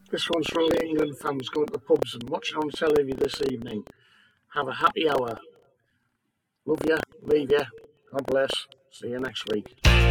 This one's for all the England fans going to the pubs and watching on television this evening. Have a happy hour. Love you, leave you. God bless. See you next week.